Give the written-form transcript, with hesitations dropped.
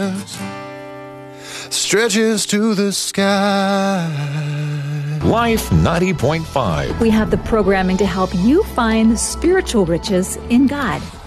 stretches to the sky. Life 90.5. We have the programming to help you find spiritual riches in God.